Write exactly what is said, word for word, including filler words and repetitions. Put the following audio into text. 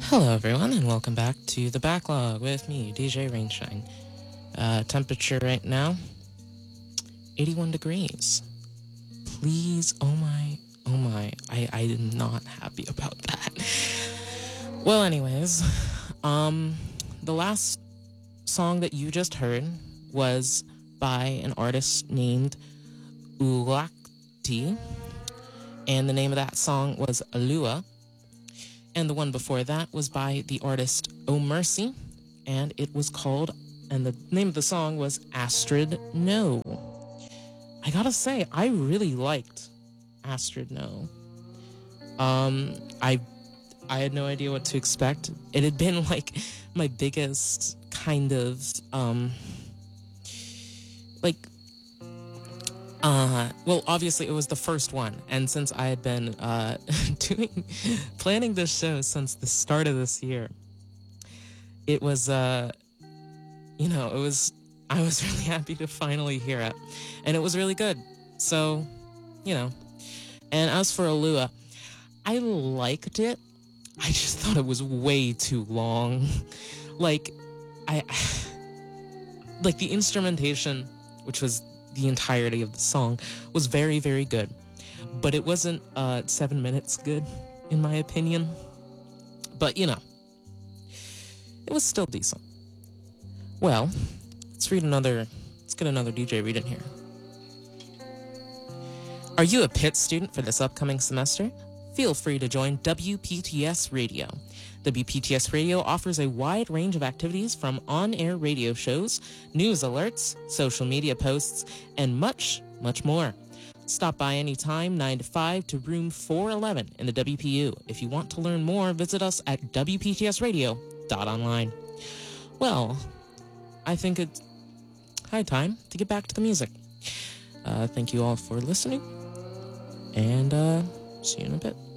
Hello, everyone, and welcome back to The Backlog with me, D J Rainshine. Uh, temperature right now, eighty-one degrees. Please, oh my, oh my, I, I am not happy about that. Well, anyways, um, the last song that you just heard was by an artist named Ulakti, and the name of that song was Alua. And the one before that was by the artist Oh Mercy, and it was called, and the name of the song was Astrid No. I gotta say, I really liked Astrid No. Um, I, I had no idea what to expect. It had been like my biggest kind of, um, like, Uh, well, obviously it was the first one, and since I had been uh, doing, planning this show since the start of this year, it was, uh, you know, it was, I was really happy to finally hear it, and it was really good, so, you know, and as for Alua, I liked it, I just thought it was way too long, like, I, like the instrumentation, which was the entirety of the song, was very, very good. But it wasn't uh, seven minutes good, in my opinion. But, you know, it was still decent. Well, let's read another, let's get another D J read in here. Are you a P I T student for this upcoming semester? Feel free to join W P T S Radio. W P T S Radio offers a wide range of activities from on-air radio shows, news alerts, social media posts, and much, much more. Stop by anytime, nine to five, to room four eleven in the W P U. If you want to learn more, visit us at W P T S radio dot online. Well, I think it's high time to get back to the music. Uh, thank you all for listening, and uh, see you in a bit.